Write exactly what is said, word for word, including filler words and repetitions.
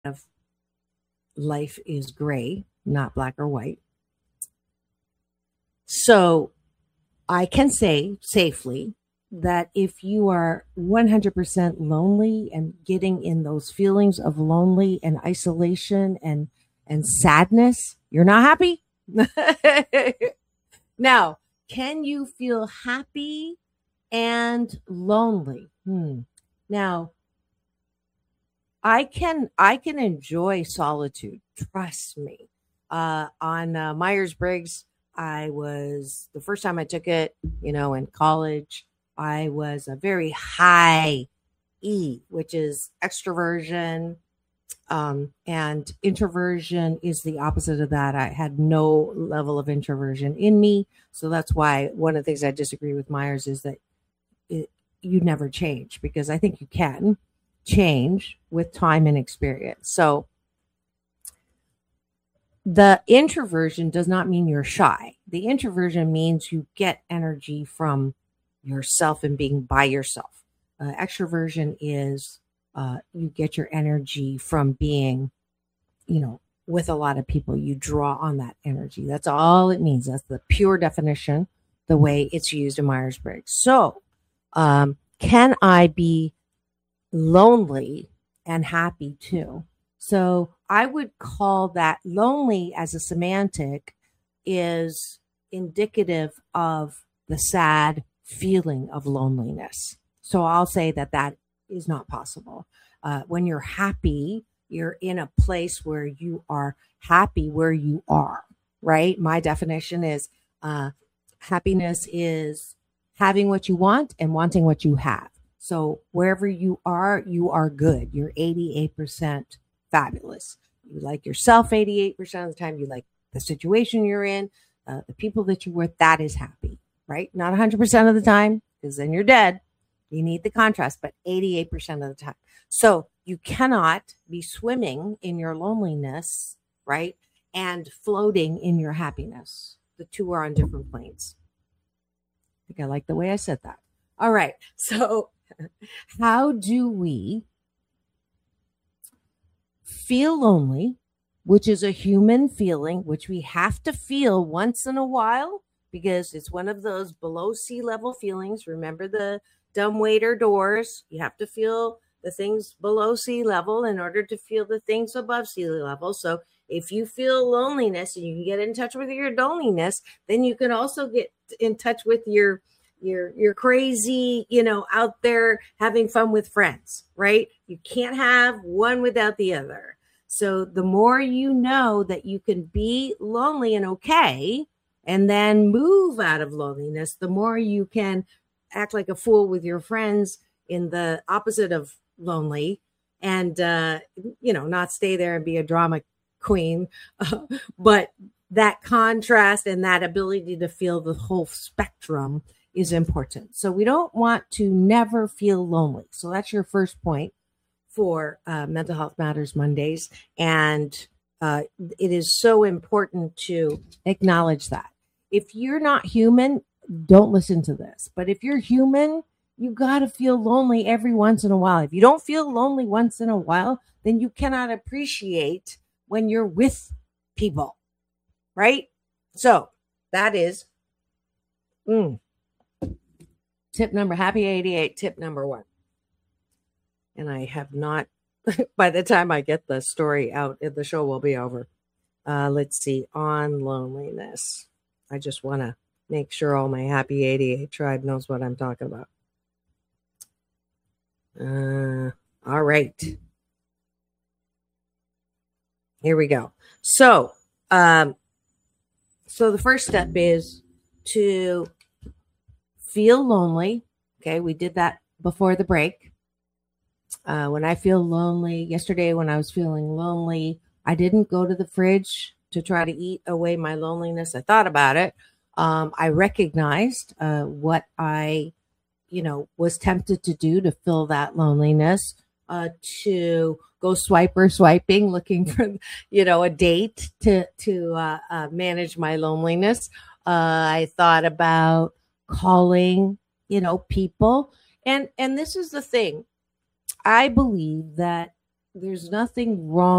of life is gray, not black or white. So I can say safely that if you are one hundred percent lonely and getting in those feelings of lonely and isolation and and sadness, you're not happy. Now, can you feel happy and lonely? Hmm. Now, I can I can enjoy solitude. Trust me. Uh, on uh, Myers-Briggs, I was the first time I took it, you know, in college. I was a very high E, which is extroversion, um, and introversion is the opposite of that. I had no level of introversion in me, so that's why one of the things I disagree with Myers is that it, you never change, because I think you can change with time and experience. So the introversion does not mean you're shy. The introversion means you get energy from yourself and being by yourself. Uh, extroversion is uh, you get your energy from being, you know, with a lot of people. You draw on that energy. That's all it means. That's the pure definition, the way it's used in Myers-Briggs. So um, can I be lonely and happy too? So I would call that lonely as a semantic is indicative of the sad feeling of loneliness. So I'll say that that is not possible. Uh, when you're happy, you're in a place where you are happy where you are, right? My definition is uh, happiness is having what you want and wanting what you have. So wherever you are, you are good. You're eighty-eight percent fabulous. You like yourself eighty-eight percent of the time. You like the situation you're in, uh, the people that you're with. That is happy, right? Not one hundred percent of the time, because then you're dead. You need the contrast, but eighty-eight percent of the time. So you cannot be swimming in your loneliness, right? And floating in your happiness. The two are on different planes. I think I like the way I said that. All right. So how do we feel lonely, which is a human feeling, which we have to feel once in a while because it's one of those below sea level feelings. Remember the dumbwaiter doors. You have to feel the things below sea level in order to feel the things above sea level. So if you feel loneliness and you can get in touch with your loneliness, then you can also get in touch with your You're you're crazy, you know, out there having fun with friends, right? You can't have one without the other. So the more you know that you can be lonely and okay, and then move out of loneliness, the more you can act like a fool with your friends in the opposite of lonely, and uh, you know, not stay there and be a drama queen, uh, but that contrast and that ability to feel the whole spectrum is important. So we don't want to never feel lonely. So that's your first point for uh, Mental Health Matters Mondays. And uh, it is so important to acknowledge that. If you're not human, don't listen to this. But if you're human, you got to feel lonely every once in a while. If you don't feel lonely once in a while, then you cannot appreciate when you're with people, right? So that is... Mm, Tip number, happy eighty-eight, tip number one. And I have not, by the time I get the story out, the show will be over. Uh, let's see, on loneliness. I just want to make sure all my happy eighty-eight tribe knows what I'm talking about. Uh, all right. Here we go. So, um, so the first step is to feel lonely. Okay, we did that before the break. Uh, when I feel lonely, yesterday when I was feeling lonely, I didn't go to the fridge to try to eat away my loneliness. I thought about it. Um, I recognized uh, what I, you know, was tempted to do to fill that loneliness, uh, to go swiper swiping, looking for, you know, a date to to uh, uh, manage my loneliness. Uh, I thought about calling, you know, people. And and this is the thing. I believe that there's nothing wrong